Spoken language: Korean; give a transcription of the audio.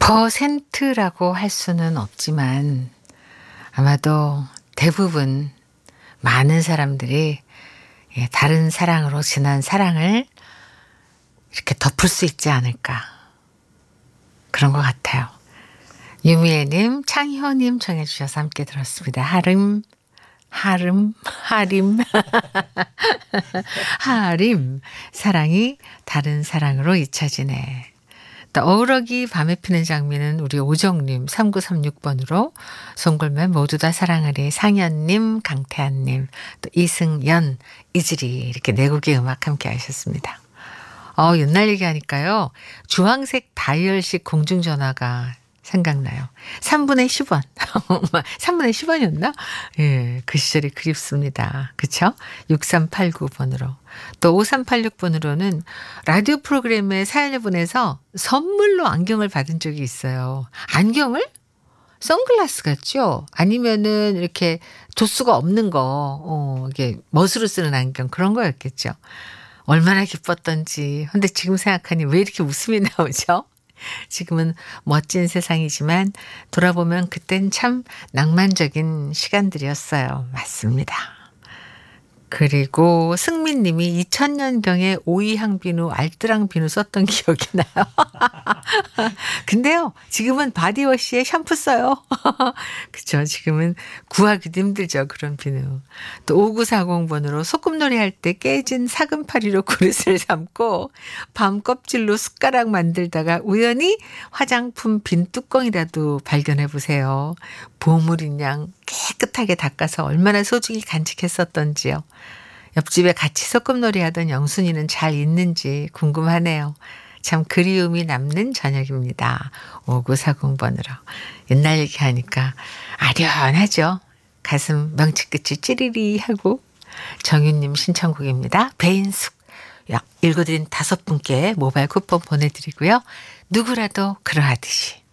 100%라고 할 수는 없지만 아마도 대부분 많은 사람들이 다른 사랑으로 지난 사랑을 이렇게 덮을 수 있지 않을까 그런 것 같아요. 유미애님, 창효님 청해 주셔서 함께 들었습니다. 하림 하림 사랑이 다른 사랑으로 잊혀지네. 또 어우러기 밤에 피는 장미는 우리 오정님 3936번으로 송골매 모두 다 사랑하리 상현님 강태한님 또 이승연 이슬이 이렇게 네 곡의 음악 함께 하셨습니다. 옛날 얘기하니까요. 주황색 다이얼식 공중전화가 생각나요. 3분의 10원. 3분의 10원이었나? 예, 그 시절이 그립습니다. 그쵸? 6389번으로. 또 5386번으로는 라디오 프로그램에 사연을 보내서 선물로 안경을 받은 적이 있어요. 안경을? 선글라스 같죠? 아니면은 이렇게 도수가 없는 거, 이게 멋으로 쓰는 안경 그런 거였겠죠. 얼마나 기뻤던지. 근데 지금 생각하니 왜 이렇게 웃음이 나오죠? 지금은 멋진 세상이지만 돌아보면 그땐 참 낭만적인 시간들이었어요. 맞습니다. 그리고 승민님이 2000년경에 오이향비누, 알뜰항비누 썼던 기억이 나요. 근데요, 지금은 바디워시에 샴푸 써요. 그쵸. 지금은 구하기도 힘들죠. 그런 비누. 또 5940번으로 소꿉놀이 할 때 깨진 사금파리로 그릇을 삶고 밤 껍질로 숟가락 만들다가 우연히 화장품 빈 뚜껑이라도 발견해 보세요. 보물인 양 깨끗하게 닦아서 얼마나 소중히 간직했었던지요. 옆집에 같이 소꿉놀이 하던 영순이는 잘 있는지 궁금하네요. 참 그리움이 남는 저녁입니다. 5940번으로. 옛날 얘기하니까 아련하죠. 가슴 명치끝이 찌리리 하고. 정윤님 신청곡입니다. 배인숙. 읽어드린 5분께 모바일 쿠폰 보내드리고요. 누구라도 그러하듯이.